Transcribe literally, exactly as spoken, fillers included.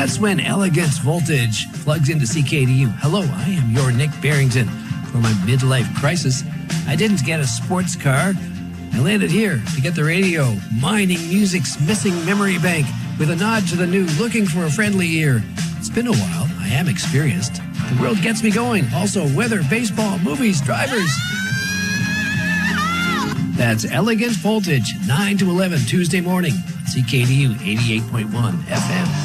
That's when Elegant Voltage plugs into C K D U. Hello, I am your Nick Barrington. For my midlife crisis, I didn't get a sports car. I landed here to get the radio, mining music's missing memory bank with a nod to the new, looking for a friendly ear. It's been a while. I am experienced. The world gets me going. Also, weather, baseball, movies, drivers. That's Elegant Voltage, nine to eleven Tuesday morning. C K D U eighty-eight point one F M.